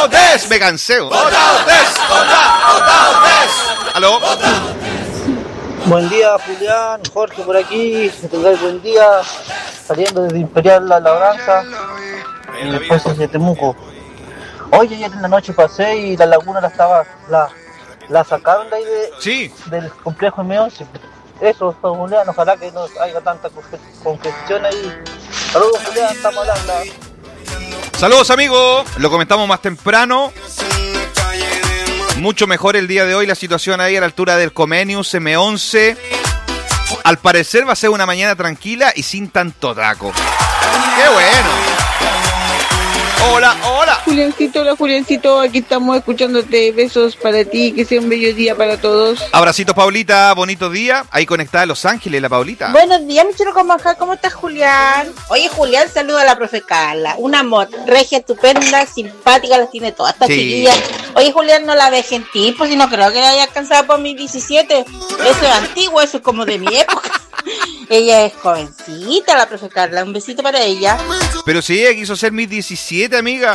Votado des. Me cansé. Votado des. ¿Aló? Buen día, Julián, Jorge por aquí, que tengáis buen día, saliendo desde Imperial La Labranza y después hacia Temuco. Oye, ayer en la noche pasé y la laguna la sacaron de ahí Sí. del complejo M11. Eso, Julián, ojalá que no haya tanta congestión ahí. Saludos, Julián, estamos hablando. Saludos, amigos. Lo comentamos más temprano. Mucho mejor el día de hoy la situación ahí a la altura del Comenius M11. Al parecer va a ser una mañana tranquila y sin tanto taco. ¡Qué bueno! Hola, hola. Hola Juliancito, aquí estamos escuchándote. Besos para ti, que sea un bello día para todos. Abracitos, Paulita, bonito día. Ahí conectada a Los Ángeles, la Paulita. Buenos días, mi chulo Comaja, ¿cómo estás, Julián? Oye, Julián, saluda a la profe Carla. Una amor, regia, estupenda, simpática, las tiene todas estas chiquillas. Oye, Julián, no la ves gentil, pues si no creo que haya alcanzado por mis 17. Eso es antiguo, eso es como de mi época. Ella es jovencita, la profe Carla. Un besito para ella. Pero si ella quiso ser mis 17, amiga.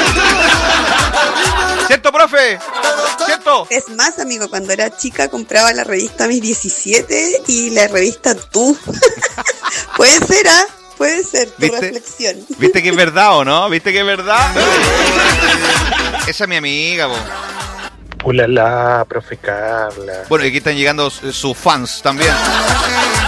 ¿Cierto, profe? ¿Cierto? Es más, amigo, cuando era chica compraba la revista Mis 17 y la revista Tú. Puede ser, ¿ah? Puede ser tu reflexión. ¿Viste que es verdad o no? ¿Viste que es verdad? Esa es mi amiga, vos. Ulala, profe Carla. Bueno, y aquí están llegando sus fans también.